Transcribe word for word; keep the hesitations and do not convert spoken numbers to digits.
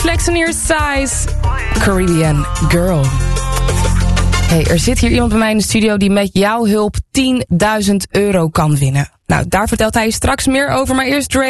Flexioneer Size, Caribbean Girl. Hey, er zit hier iemand bij mij in de studio die met jouw hulp tienduizend euro kan winnen. Nou, daar vertelt hij straks meer over, maar eerst Drake.